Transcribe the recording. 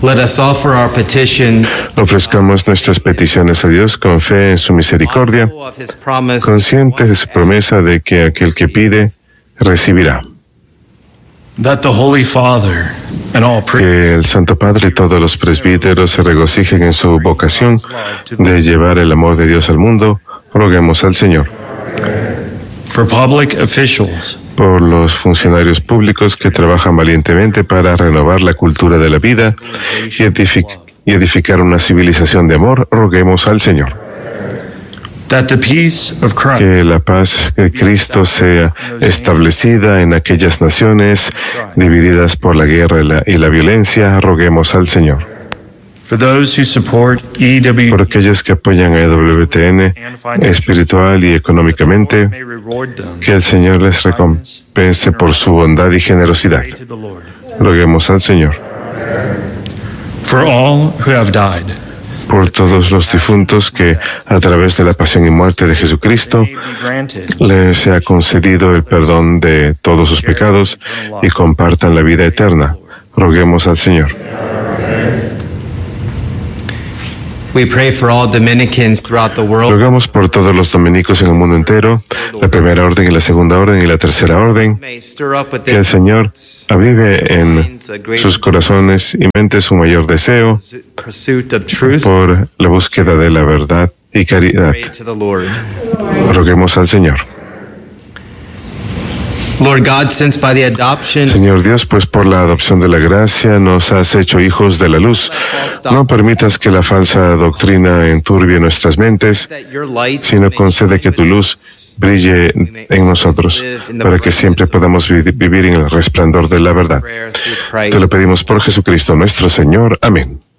Let us offer our petitions, Ofrezcamos nuestras peticiones a Dios con fe en su misericordia, mindful of his promise, conscientes de su promesa de que aquel que pide, recibirá. That the Holy Father and all priests Que el Santo Padre y todos los presbíteros se regocijen en su vocación de llevar el amor de Dios al mundo. Roguemos al Señor. for public officials Por los funcionarios públicos que trabajan valientemente para renovar la cultura de la vida y edificar una civilización de amor, roguemos al Señor. that the peace of Christ Que la paz de Cristo sea establecida en aquellas naciones divididas por la guerra y la violencia, roguemos al Señor. for those who support EW Por aquellos que apoyan a EWTN espiritual y económicamente, may reward them que el Señor les recompense por su bondad y generosidad. to the Lord. Roguemos al Señor. For all who have died, Por todos los difuntos que, a través de la pasión y muerte de Jesucristo, may be granted les sea concedido el perdón de todos sus pecados y compartan la vida eterna. Roguemos al Señor. we pray for all Dominicans throughout the world, Rogamos por todos los dominicos en el mundo entero, la primera orden y la segunda orden y la tercera orden, may stir up with que el Señor avive en sus corazones y mentes su mayor deseo pursuit of truth. por la búsqueda de la verdad y caridad. Pray to the Lord. Roguemos al Señor. Lord God, since by the adoption Señor Dios, pues por la adopción de la gracia nos has hecho hijos de la luz. No permitas que la falsa doctrina enturbie nuestras mentes, that your light sino concede que tu luz brille en nosotros, para que siempre podamos vivir en el resplandor de la verdad. prayer through Christ. Te lo pedimos por Jesucristo nuestro Señor. Amén.